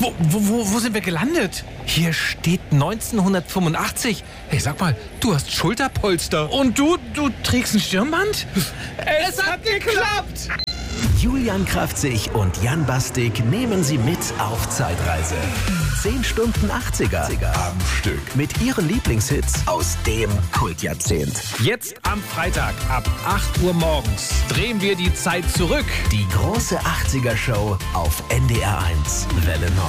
Oh, wo sind wir gelandet? Hier steht 1985. Hey, sag mal, du hast Schulterpolster. Und du trägst ein Stirnband? Es hat geklappt! Julian Kraftzig und Jan Bastik nehmen Sie mit auf Zeitreise. 10 Stunden 80er am Stück mit ihren Lieblingshits aus dem Kultjahrzehnt. Jetzt am Freitag ab 8 Uhr morgens drehen wir die Zeit zurück. Die große 80er-Show auf NDR 1 Welle Nord.